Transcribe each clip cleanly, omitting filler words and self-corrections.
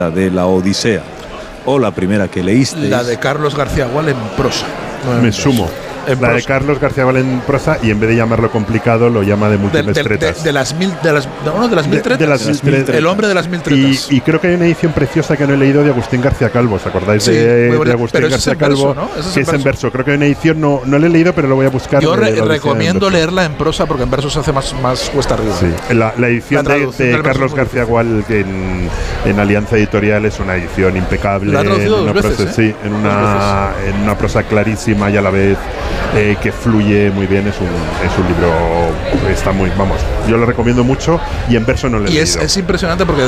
de la Odisea, o la primera que leíste. La de Carlos García Gual en prosa. Me sumo. La de Carlos García Gual en prosa, y en vez de llamarlo complicado lo llama de múltiples tretas. De las mil tretas. El hombre de las mil tretas. Y creo que hay una edición preciosa que no he leído de Agustín García Calvo. ¿Os acordáis de Agustín García Calvo? ¿No? Que es en verso. Creo que hay una edición, no la he leído, pero lo voy a buscar. Yo recomiendo leerla en prosa porque en verso se hace más cuesta arriba. Sí. La edición de Carlos García Gual en Alianza Editorial es una edición impecable. La ha traducido dos veces, sí, en una prosa clarísima y a la vez que fluye muy bien. Es un libro, está muy, vamos, yo lo recomiendo mucho, y en verso no lo he leído. Es impresionante porque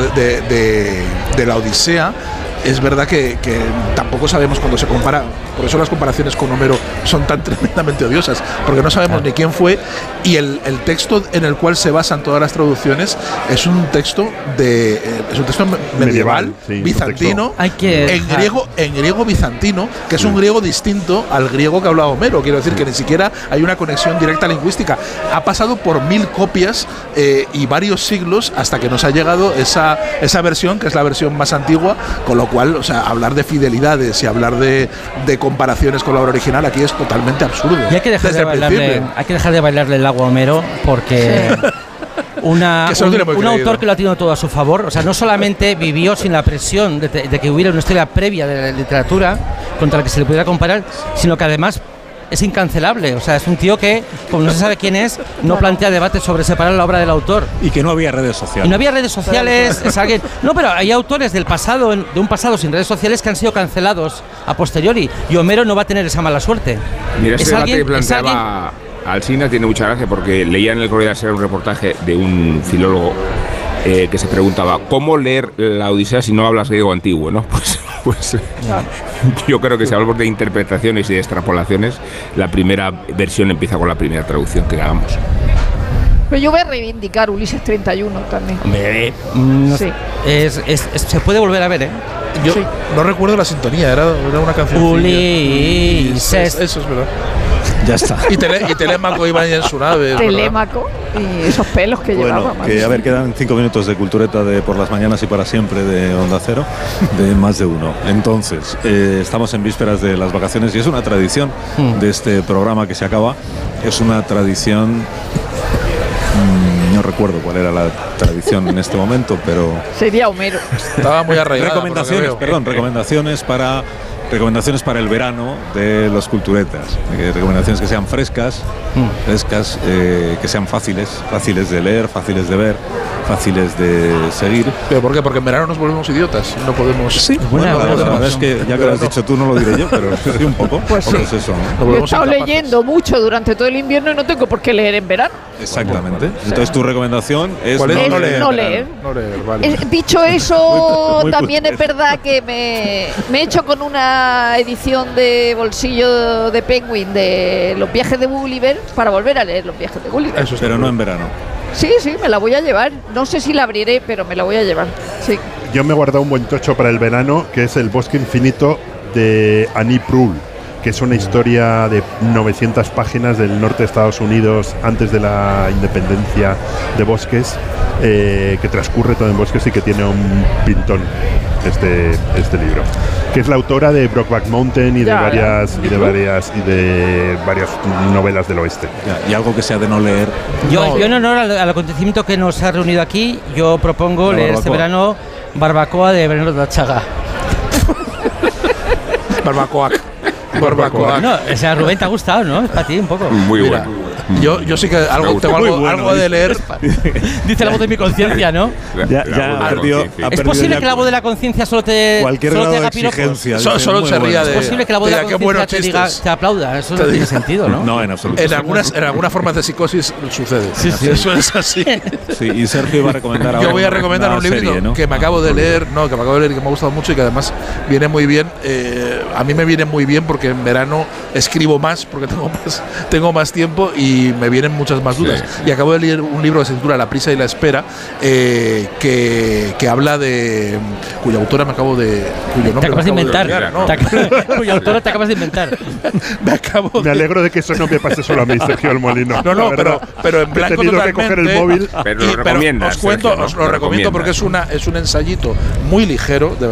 de la Odisea es verdad que tampoco sabemos cuando se compara, por eso las comparaciones con Homero son tan tremendamente odiosas, porque no sabemos ni quién fue, y el texto en el cual se basan todas las traducciones es un texto medieval, sí, bizantino, en griego bizantino, que es un griego distinto al griego que hablaba Homero. Quiero decir que ni siquiera hay una conexión directa lingüística. Ha pasado por 1000 copias y varios siglos hasta que nos ha llegado esa versión, que es la versión más antigua, con lo cual, o sea, hablar de fidelidades y hablar de comparaciones con la obra original aquí es totalmente absurdo. Y hay que dejar de bailarle el agua a Homero, porque un autor que lo ha tenido todo a su favor, o sea, no solamente vivió sin la presión de que hubiera una historia previa de la literatura contra la que se le pudiera comparar, sino que además es incancelable. O sea, es un tío que, como no se sabe quién es, no plantea debates sobre separar la obra del autor. Y que no había redes sociales. Y no había redes sociales. Es alguien. No, pero hay autores del pasado, de un pasado sin redes sociales, que han sido cancelados a posteriori. Y Homero no va a tener esa mala suerte. Mira, este debate que planteaba Alsina tiene mucha gracia, porque leía en el Correo de Ser un reportaje de un filólogo que se preguntaba ¿cómo leer la Odisea si no hablas griego antiguo? ¿No? Pues yo creo que si hablamos de interpretaciones y de extrapolaciones, la primera versión empieza con la primera traducción que hagamos. Pero yo voy a reivindicar Ulises 31 también. Hombre, sí. Se puede volver a ver, ¿eh? Yo no recuerdo la sintonía, era una canción. Ulises. Eso es verdad. Ya está. Y Telémaco iba en su nave. Telémaco y esos pelos que llevaba. A ver, quedan 5 minutos de cultureta de por las mañanas y para siempre de Onda Cero, de más de uno. Entonces, estamos en vísperas de las vacaciones y es una tradición de este programa que se acaba. Es una tradición. No recuerdo cuál era la tradición en este momento, pero sería Homero. Estaba muy arraigada. Recomendaciones para el verano de los culturetas. Recomendaciones que sean frescas, que sean fáciles de leer, fáciles de ver, fáciles de seguir. ¿Pero por qué? Porque en verano nos volvemos idiotas. No podemos. Sí, la verdad es que ya que lo has dicho tú, no lo diré yo, pero sí un poco. Pues sí. Eso, ¿no? Yo he estado leyendo mucho durante todo el invierno y no tengo por qué leer en verano. Exactamente. Entonces tu recomendación es no leer. Vale. Dicho eso, también es verdad que me he hecho con una edición de bolsillo de Penguin de Los viajes de Gulliver para volver a leer Los viajes de Gulliver. Pero no en verano. Sí, me la voy a llevar. No sé si la abriré, pero me la voy a llevar. Sí. Yo me he guardado un buen tocho para el verano, que es El bosque infinito de Annie Proulx, que es una historia de 900 páginas del norte de Estados Unidos antes de la independencia de bosques, que transcurre todo en bosques y que tiene un pintón este libro, que es la autora de Brokeback Mountain y de varias novelas del oeste. Y algo que sea de no leer. Yo en honor al acontecimiento que nos ha reunido aquí, yo propongo leer este verano Barbacoa de Bernardo da Chaga. Barbacoa. No, o sea, Rubén, te ha gustado, ¿no? Es para ti un poco. Muy bueno. Yo sí que tengo algo de leer. Dice la voz de mi conciencia, ¿no? ¿Es posible que la voz de la conciencia solo te haga piropos? Solo se ría de. ¿Es posible que la voz de la conciencia te aplauda? Eso no tiene sentido, ¿no? No, en absoluto. En algunas formas de psicosis sucede. Sí. Eso es así. Sí, y Sergio iba a recomendar ahora. Yo voy a recomendar un libro que me acabo de leer, y que me ha gustado mucho y que además viene muy bien. A mí me viene muy bien porque en verano escribo más, porque tengo más tiempo y y me vienen muchas más dudas. Y acabo de leer un libro que se titula La prisa y la espera, que habla de… cuya autora me acabo de… cuyo nombre te acabas de inventar. Cuya autora te acabas de inventar. Me alegro de que eso no me pase solo a mí, Sergio El Molino. No, pero en blanco he tenido que coger el móvil. Pero lo recomiendas. Os lo recomiendo porque es un ensayito muy ligero, de